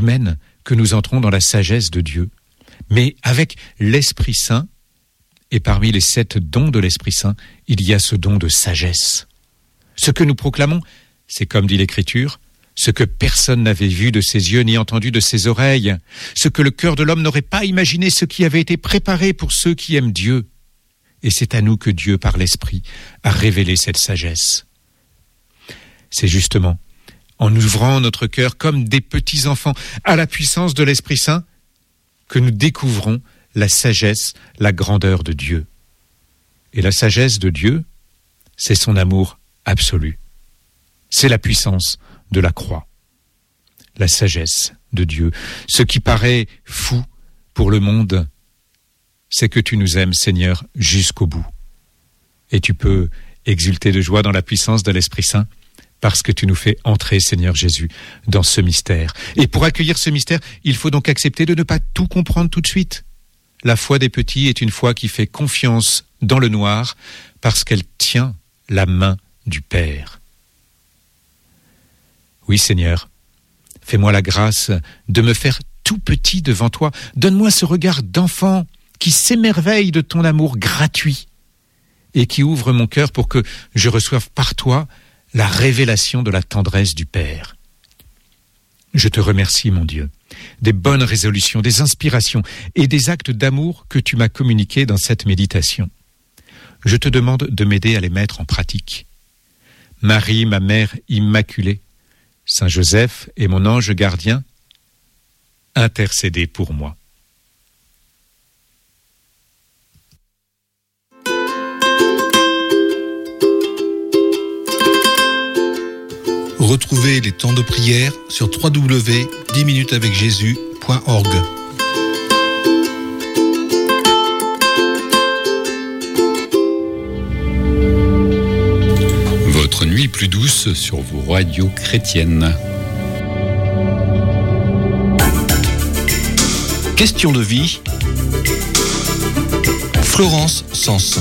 humaine que nous entrons dans la sagesse de Dieu. Mais avec l'Esprit Saint, et parmi les 7 dons de l'Esprit Saint, il y a ce don de sagesse. Ce que nous proclamons, c'est comme dit l'Écriture, ce que personne n'avait vu de ses yeux ni entendu de ses oreilles, ce que le cœur de l'homme n'aurait pas imaginé, ce qui avait été préparé pour ceux qui aiment Dieu. Et c'est à nous que Dieu, par l'Esprit, a révélé cette sagesse. C'est justement en ouvrant notre cœur comme des petits enfants à la puissance de l'Esprit Saint que nous découvrons la sagesse, la grandeur de Dieu. Et la sagesse de Dieu, c'est son amour absolu. C'est la puissance de la croix. La sagesse de Dieu. Ce qui paraît fou pour le monde, c'est que tu nous aimes, Seigneur, jusqu'au bout. Et tu peux exulter de joie dans la puissance de l'Esprit Saint parce que tu nous fais entrer, Seigneur Jésus, dans ce mystère. Et pour accueillir ce mystère, il faut donc accepter de ne pas tout comprendre tout de suite. La foi des petits est une foi qui fait confiance dans le noir parce qu'elle tient la main du Père. Oui, Seigneur, fais-moi la grâce de me faire tout petit devant toi. Donne-moi ce regard d'enfant qui s'émerveille de ton amour gratuit et qui ouvre mon cœur pour que je reçoive par toi la révélation de la tendresse du Père. Je te remercie, mon Dieu, des bonnes résolutions, des inspirations et des actes d'amour que tu m'as communiqués dans cette méditation. Je te demande de m'aider à les mettre en pratique. Marie, ma mère immaculée, Saint Joseph et mon ange gardien, intercédez pour moi. Retrouvez les temps de prière sur www.10minutesavecjésus.org. Votre nuit plus douce sur vos radios chrétiennes. Question de vie. Florence Sens.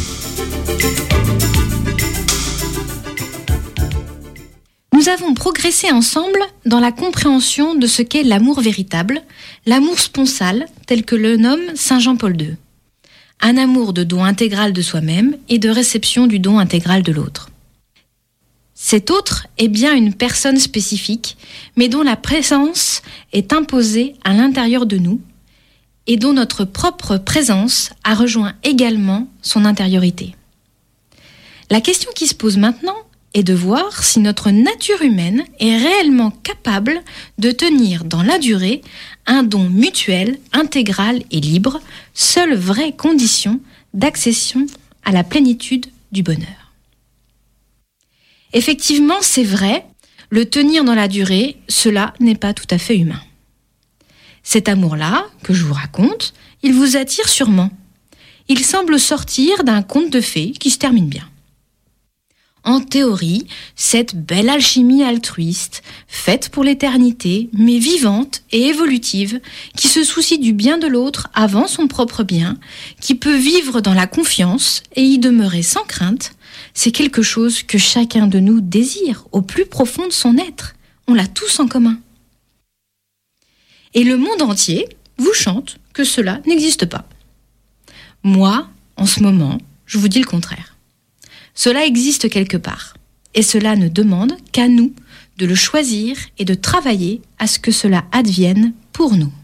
Nous avons progressé ensemble dans la compréhension de ce qu'est l'amour véritable, l'amour sponsal, tel que le nomme Saint Jean-Paul II. Un amour de don intégral de soi-même et de réception du don intégral de l'autre. Cet autre est bien une personne spécifique, mais dont la présence est imposée à l'intérieur de nous et dont notre propre présence a rejoint également son intériorité. La question qui se pose maintenant est de voir si notre nature humaine est réellement capable de tenir dans la durée un don mutuel, intégral et libre, seule vraie condition d'accession à la plénitude du bonheur. Effectivement, c'est vrai, le tenir dans la durée, cela n'est pas tout à fait humain. Cet amour-là, que je vous raconte, il vous attire sûrement. Il semble sortir d'un conte de fées qui se termine bien. En théorie, cette belle alchimie altruiste, faite pour l'éternité, mais vivante et évolutive, qui se soucie du bien de l'autre avant son propre bien, qui peut vivre dans la confiance et y demeurer sans crainte, c'est quelque chose que chacun de nous désire au plus profond de son être. On l'a tous en commun. Et le monde entier vous chante que cela n'existe pas. Moi, en ce moment, je vous dis le contraire. Cela existe quelque part, et cela ne demande qu'à nous de le choisir et de travailler à ce que cela advienne pour nous.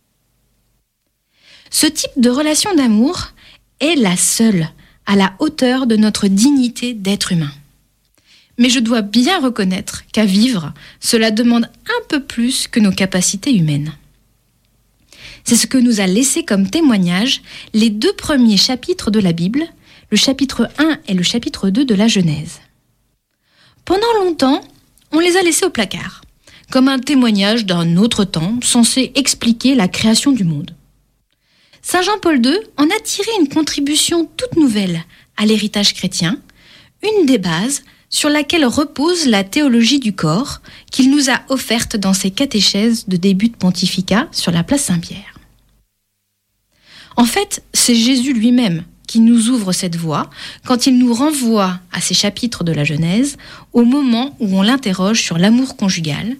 Ce type de relation d'amour est la seule à la hauteur de notre dignité d'être humain. Mais je dois bien reconnaître qu'à vivre, cela demande un peu plus que nos capacités humaines. C'est ce que nous a laissé comme témoignage les 2 premiers chapitres de la Bible, le chapitre 1 et le chapitre 2 de la Genèse. Pendant longtemps, on les a laissés au placard, comme un témoignage d'un autre temps censé expliquer la création du monde. Saint Jean-Paul II en a tiré une contribution toute nouvelle à l'héritage chrétien, une des bases sur laquelle repose la théologie du corps qu'il nous a offerte dans ses catéchèses de début de pontificat sur la place Saint-Pierre. En fait, c'est Jésus lui-même qui nous ouvre cette voie quand il nous renvoie à ces chapitres de la Genèse au moment où on l'interroge sur l'amour conjugal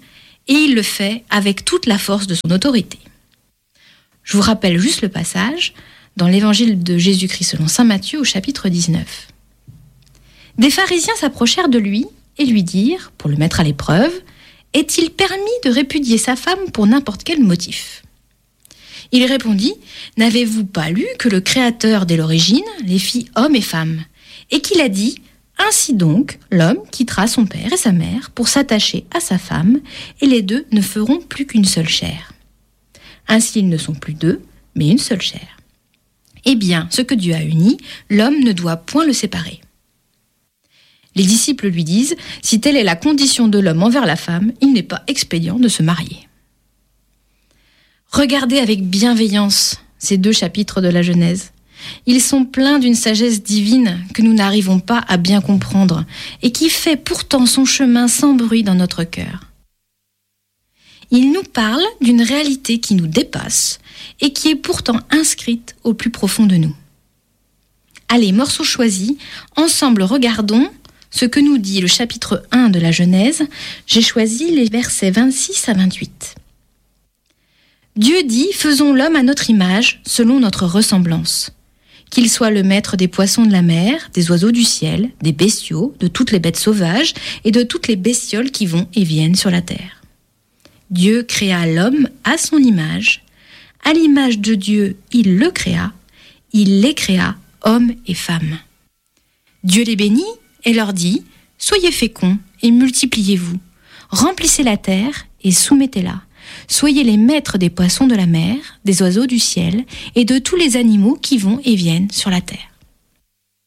et il le fait avec toute la force de son autorité. Je vous rappelle juste le passage dans l'évangile de Jésus-Christ selon saint Matthieu au chapitre 19. Des pharisiens s'approchèrent de lui et lui dirent, pour le mettre à l'épreuve, « Est-il permis de répudier sa femme pour n'importe quel motif ?» Il répondit, « N'avez-vous pas lu que le Créateur dès l'origine les fit hommes et femmes, et qu'il a dit, ainsi donc, l'homme quittera son père et sa mère pour s'attacher à sa femme, et les deux ne feront plus qu'une seule chair. Ainsi ils ne sont plus deux, mais une seule chair. Eh bien, ce que Dieu a uni, l'homme ne doit point le séparer. » Les disciples lui disent, « Si telle est la condition de l'homme envers la femme, il n'est pas expédient de se marier. » Regardez avec bienveillance ces 2 chapitres de la Genèse. Ils sont pleins d'une sagesse divine que nous n'arrivons pas à bien comprendre et qui fait pourtant son chemin sans bruit dans notre cœur. Ils nous parlent d'une réalité qui nous dépasse et qui est pourtant inscrite au plus profond de nous. Allez, morceau choisi, ensemble regardons ce que nous dit le chapitre 1 de la Genèse. J'ai choisi les versets 26 à 28. Dieu dit, faisons l'homme à notre image, selon notre ressemblance. Qu'il soit le maître des poissons de la mer, des oiseaux du ciel, des bestiaux, de toutes les bêtes sauvages et de toutes les bestioles qui vont et viennent sur la terre. Dieu créa l'homme à son image. À l'image de Dieu, il le créa. Il les créa, hommes et femmes. Dieu les bénit et leur dit, soyez féconds et multipliez-vous. Remplissez la terre et soumettez-la. Soyez les maîtres des poissons de la mer, des oiseaux du ciel et de tous les animaux qui vont et viennent sur la terre.